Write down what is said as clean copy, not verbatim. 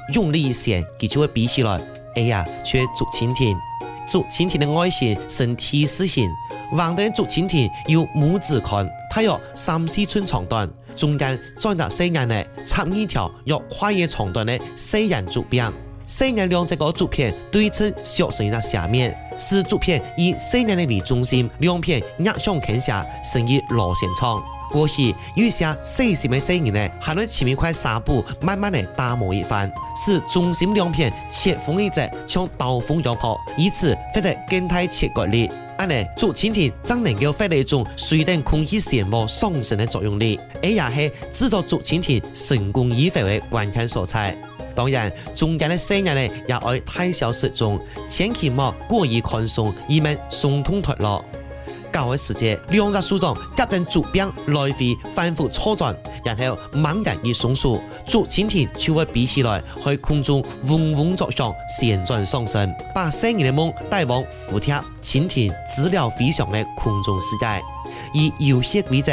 用力一掀，佢就會比起來。哎呀，卻竹蜻蜓。竹蜻蜓的外形呈 T 字形，橫的竹蜻蜓有拇指寬，大約3-4寸長短，中間裝着細眼的插2條約跨越長短的細眼竹柄。細眼兩隻個竹片對稱小成的下面，使竹片以細眼的為中心，兩片壓向傾下，成以螺旋狀。過去有些細細的細眼呢，還會前面塊紗布慢慢的打磨一番，使中心兩片切縫一隻像刀鋒一樣，以此獲得更大切割力。安尼竹蜻蜓真能夠發揮一種隨等空氣漩渦上升的作用力，這也是製作竹蜻蜓成功與否的關鍵所在。當然，中間的細眼呢也要大小適中，千祈莫過於寬鬆，以免鬆動脫落。搞的時節，兩隻手掌夾緊竹柄來回反覆搓轉，然後猛然一鬆手，竹蜻蜓就會比起來喺空中嗡嗡作響，旋轉上升，把細眼的夢帶往服帖、蜻蜓資料飛翔的空中世界。以有些規則